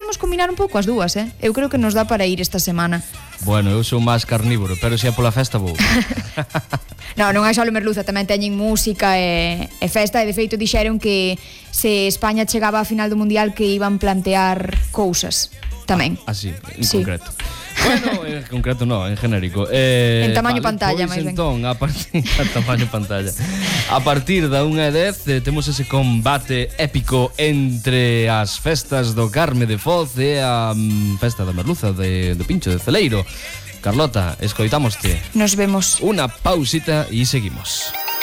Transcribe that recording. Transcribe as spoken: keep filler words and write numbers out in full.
podemos combinar un pouco as dúas, eh? Eu creo que nos dá para ir esta semana. Bueno, eu sou máis carnívoro, pero se é pola festa vou. Non, non hai só merluza, tamén teñen música e, e festa, e de feito dixeron que se España chegaba á final do Mundial que iban plantear cousas tamén. Así, ah, en sí. concreto. Bueno, en concreto no, en genérico. Eh, en tamaño vale, pantalla, pois máis ben. entón, a partir a tamaño pantalla. A partir da unha e dez eh, temos ese combate épico entre as festas do Carme de Foz e a um, festa da merluza de, do Pincho de Celeiro. Carlota, escoitámoste. Nos vemos. Una pausita e seguimos.